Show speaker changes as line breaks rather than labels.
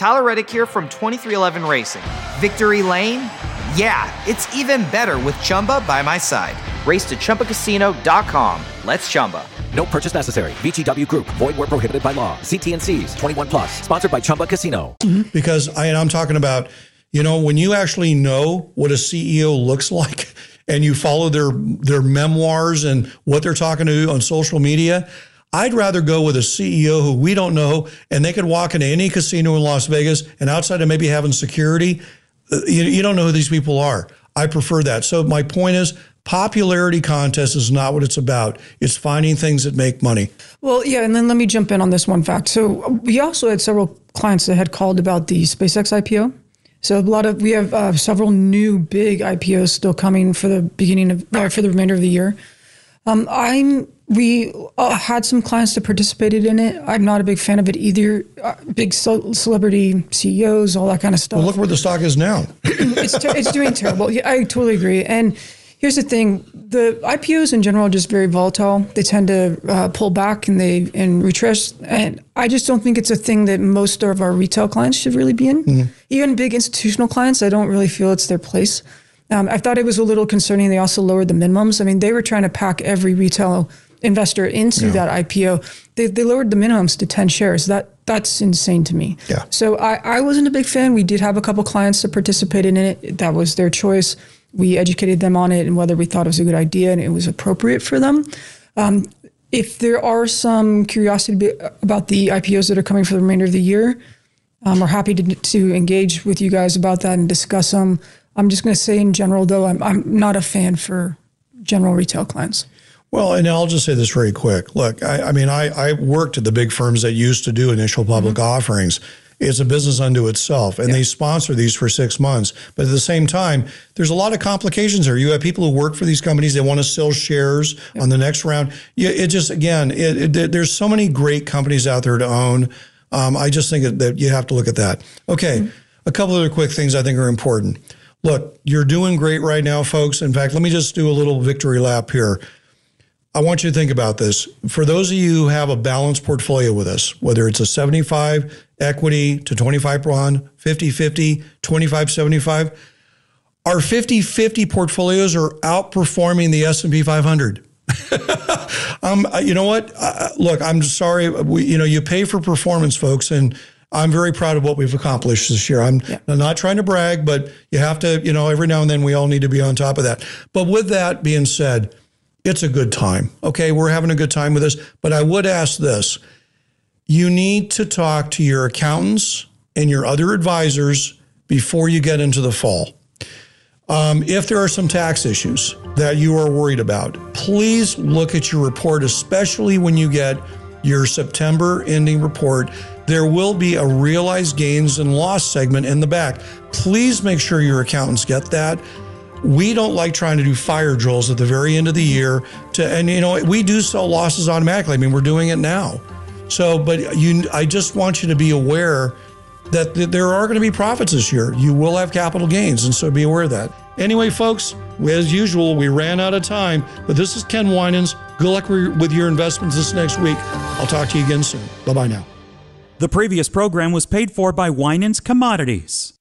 Tyler Reddick here from 2311 Racing. Victory Lane? Yeah, it's even better with Chumba by my side. Race to ChumbaCasino.com. Let's Chumba.
No purchase necessary. VGW Group. Void where prohibited by law. See T&Cs. 21 plus. Sponsored by Chumba Casino.
Because I'm talking about, when you actually know what a CEO looks like and you follow their memoirs and what they're talking to on social media, I'd rather go with a CEO who we don't know, and they could walk into any casino in Las Vegas, and outside of maybe having security, you don't know who these people are. I prefer that. So my point is, popularity contest is not what it's about. It's finding things that make money.
Well, yeah, and then let me jump in on this one fact. So we also had several clients that had called about the SpaceX IPO. So we have several new big IPOs still coming for the for the remainder of the year. We had some clients that participated in it. I'm not a big fan of it either. Big celebrity CEOs, all that kind of stuff.
Well, look where the stock is now.
It's doing terrible. Yeah, I totally agree. And here's the thing: the IPOs in general are just very volatile. They tend to pull back and retrace. And I just don't think it's a thing that most of our retail clients should really be in. Mm-hmm. Even big institutional clients, I don't really feel it's their place. I thought it was a little concerning. They also lowered the minimums. I mean, they were trying to pack every retail investor into that IPO. They lowered the minimums to 10 shares. That's insane to me.
Yeah.
So I wasn't a big fan. We did have a couple clients that participated in it. That was their choice. We educated them on it and whether we thought it was a good idea and it was appropriate for them. If there are some curiosity about the IPOs that are coming for the remainder of the year, we're happy to engage with you guys about that and discuss them. I'm just going to say in general, though, I'm not a fan for general retail clients.
Well, and I'll just say this very quick. Look, I worked at the big firms that used to do initial public offerings. It's a business unto itself, and they sponsor these for 6 months. But at the same time, there's a lot of complications here. You have people who work for these companies. They want to sell shares on the next round. There's so many great companies out there to own. I just think that you have to look at that. Okay, a couple other quick things I think are important. Look, you're doing great right now, folks. In fact, let me just do a little victory lap here. I want you to think about this. For those of you who have a balanced portfolio with us, whether it's a 75 equity to 25 bond, 50-50, 25-75, our 50-50 portfolios are outperforming the S&P 500. You know what? Look, I'm sorry. You pay for performance, folks, and I'm very proud of what we've accomplished this year. I'm not trying to brag, but you have to, every now and then we all need to be on top of that. But with that being said, it's a good time. Okay, we're having a good time with this. But I would ask this. You need to talk to your accountants and your other advisors before you get into the fall. If there are some tax issues that you are worried about, please look at your report, especially when you get your September ending report. There will be a realized gains and loss segment in the back. Please make sure your accountants get that. We don't like trying to do fire drills at the very end of the year. We do sell losses automatically. I mean, we're doing it now. So, I just want you to be aware that there are going to be profits this year. You will have capital gains, and so be aware of that. Anyway, folks, as usual, we ran out of time, but this is Ken Winans. Good luck with your investments this next week. I'll talk to you again soon. Bye-bye now.
The previous program was paid for by Winans Commodities.